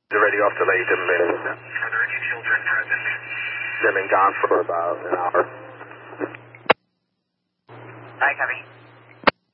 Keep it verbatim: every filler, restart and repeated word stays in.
Already off to late and been, Are there any children present? they've been gone for about an hour. Hi, copy.